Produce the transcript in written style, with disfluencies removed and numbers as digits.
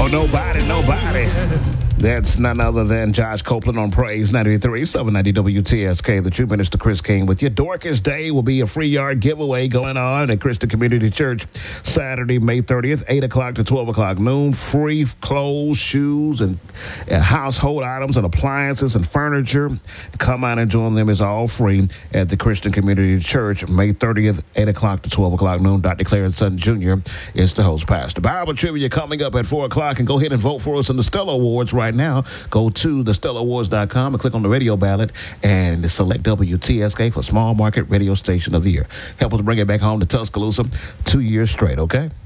Nobody. That's none other than Josh Copeland on Praise 93, 790 WTSK. The True Minister Chris King with you. Dorcas Day will be a free yard giveaway going on at Christian Community Church Saturday, May 30th, 8 o'clock to 12 o'clock noon. Free clothes, shoes, and household items and appliances and furniture. Come out and join them. It's all free at the Christian Community Church, May 30th, 8 o'clock to 12 o'clock noon. Dr. Clarence Sutton Jr. is the host pastor. Bible trivia coming up at 4 o'clock, and go ahead and vote for us in the Stella Awards right now. Go to thestellawards.com and click on the radio ballot and select WTSK for Small Market Radio Station of the Year. Help us bring it back home to Tuscaloosa 2 years straight, okay?